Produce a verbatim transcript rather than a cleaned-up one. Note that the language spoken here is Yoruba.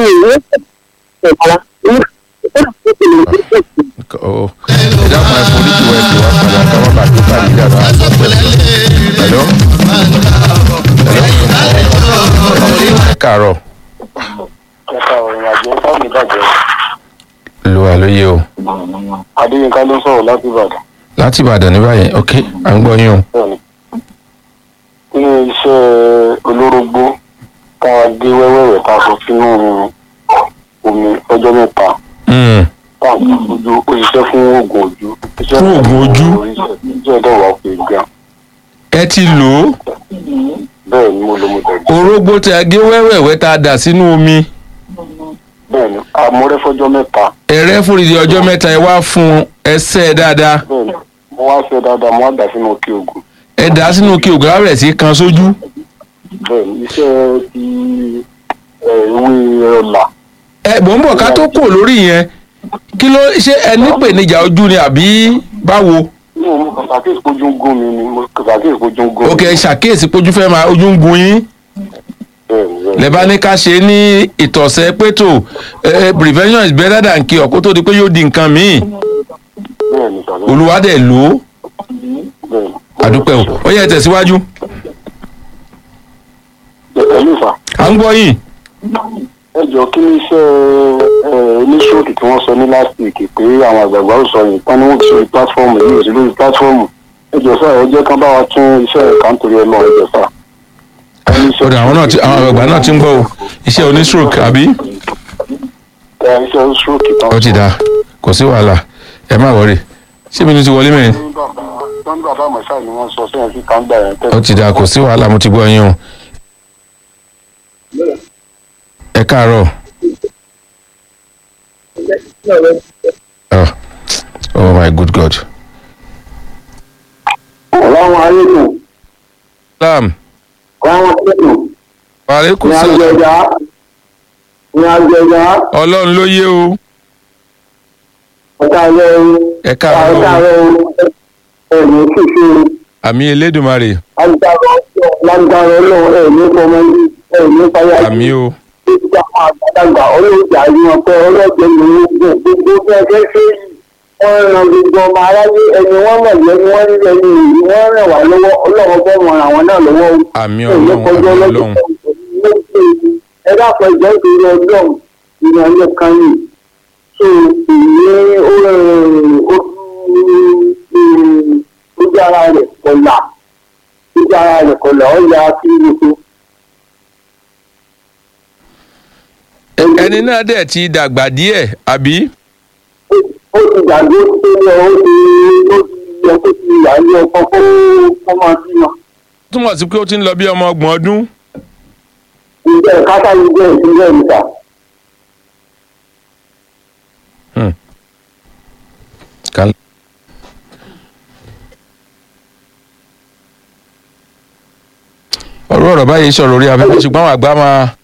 ìwé ìpàlà ní Oh, ìjà kan ẹ̀ polisi wẹ̀ tí wọ́n padà káwọn bá tó bá yìí dàbà àgbọ̀tẹ̀. Hello? Ẹ káàárọ̀. Ẹ̀ka òrìn àjò ẹ̀ka mi bàjẹ́. Lu àlóye o. Adéyínká ló sọ̀rọ̀ láti Ìbàdàn. Láti Ìbàdàn ní báyìí, ok, à ń gbọ́ yín o. Bẹ́ẹ̀ni. Nínú iṣẹ́ olórógbó ká gé wẹ́wẹ́wẹ́ ká sọ sínú omi ọjọ́ mẹ́ta. Mm. Ká ojú òṣìṣẹ́ fún oògùn ojú. Fún oògùn ojú? Iṣẹ́ ẹ̀dọ̀ wà pé gan. Ẹ ti lò ó. Bẹ́ẹ̀ ni mo lo mo tẹ̀lé. Orógbó tí a gé wẹ́wẹ́wẹ́ tá a dà sínú omi. Bẹ́ẹ̀ni, àmúrẹ́ fọ́jọ́ mẹ́ta. Ẹ̀rẹ́ fúnidi ọjọ́ mẹ́ta ẹ wá fún ẹsẹ̀ dáadáa. Bẹ́ẹ̀ni, mo wá ṣe dáadáa, mo wá dà sínú òkè ògùn. Ẹ dà á sínú kí ògùn rẹ̀ sí kan sójú. Bẹ́ẹ̀ni, iṣẹ́ ti ìwé ọ̀la. Ẹ bò ń bọ̀ ká tó kò lórí yẹn. Kí ló ṣe ẹ nípèníjà ojú ni àbí báwo? Mo mú kàkàkì ìpojú ń gún mi ni, mo kàkàkì ìpojú ń gún mi. Ok, ṣàkíyèsí pójú fẹ́ máa ojú ń gun yín. Lẹ́bàá ní ká ṣe ní ìtọ̀sẹ̀ pétò prevention is better than cure kó tó di pé yóò di nǹkan míì. Olúwa dẹ̀ lò ó. Àdúpẹ́ o. Ó yẹ tẹ̀síwájú. À ń gbọ́ yín. Ẹ jọ kí ni iṣẹ́ oníṣòkì tí wọ́n sọ ní last week pé àwọn àgbààgbà ó sọ yìí tán ni wọ́n ti ṣe platform yìí sí lórí platform. Ẹ jọ sáà ẹ jẹ́ kán bá wa tún iṣẹ́ ẹ̀ka nítorí ẹ lọ ẹ jọ sáà. Ọ̀dà àwọn náà ti àwọn àgbààgbà náà ti ń gbọ́ o. Iṣẹ́ onístroke àbí? Iṣẹ́ oníṣòkì tán. Ó ti dáa, kò sí wàhálà. Ẹ má wọrí. Ṣé mi ní ti wọlé mẹ́rin? Tọ́jú bàbá àmọ̀ṣá ni wọ́n sọ sẹ́yìn sí kàńgbà yẹn. Ó ti dáa, kò sí wàhálà, mo ti gbọ́ yín o. Ẹ káàárọ̀. Oh, oh my good God. Ọlọ́run ayélujára. Salam. Ọlọ́run ayélujára. Wàlékún Ní sálàm. àgbẹ̀dá. Ní àgbẹ̀dá. Ọlọ́run ló yé o. Ọ̀tá rẹ̀ o. Ẹ káàárọ̀ Ọ̀tá o. rẹ̀ o. Ẹ̀mí ṣíṣe. Àmì Elédùmarè. Lágbára ọlọ́run ẹ̀mí fọmọ ẹ̀mí fáyà. Àmì o. Ìgbà àwọn àgbàlagbà ọlọ́jà yíyan pé ọlọ́jẹ̀ ní ogun gbogbo fẹ́ẹ́ ṣe wọ́n ran gbogbo ọmọ aráyé ẹni wọ́n mọ̀ lẹ́nu wọ́n rí ẹni ìlú wọ́n rẹ̀ wá lọ́wọ́ ọlọ́run bọ́ wọn àwọn náà lọ́wọ́. Àmì Ọlọ́run, àmì Ọlọ́run. Ẹ dákun ìjọ ìdílé ọlọ́run ìrìnàjò kan yìí so ìyẹn ó ojú ara rẹ̀ kọlà ojú ara rẹ̀ kọlà ó yà á sí gbogbo. Ẹni náà dẹ̀ ti dàgbà díẹ̀ àbí? Ó ti dàgbé tó lọ ó ti ó ti yẹ kó ti yà ní ọkọ kó kó máa bímọ. Túmọ̀ sí pé ó ti ń lọ bí ọmọ ọgbọ̀n ọdún. Ìjẹ́ kátà yìí jẹ́ ìpínlẹ̀ ìta. Ọ̀rọ̀ ọ̀rọ̀ báyìí sọ̀rọ̀ orí afẹ́fẹ́ ṣùgbọ́n àwọn àgbà máa